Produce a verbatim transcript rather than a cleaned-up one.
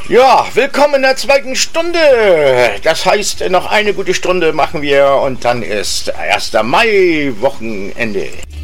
Ja, willkommen in der zweiten Stunde. Das heißt, noch eine gute Stunde machen wir und dann ist erster Mai, Wochenende.